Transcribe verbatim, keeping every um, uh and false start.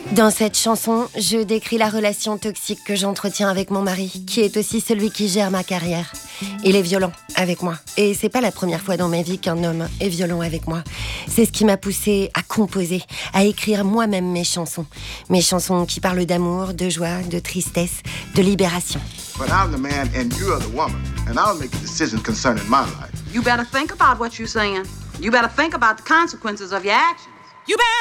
Dans cette chanson, je décris la relation toxique que j'entretiens avec mon mari, qui est aussi celui qui gère ma carrière. Il est violent avec moi. Et c'est pas la première fois dans ma vie qu'un homme est violent avec moi. C'est ce qui m'a poussée à composer, à écrire moi-même mes chansons. Mes chansons qui parlent d'amour, de joie, de tristesse, de libération. But I'm the man and you're the woman. And I'll make a decision concerning my life. You better think about what you're saying. You better think about the consequences of your actions. You better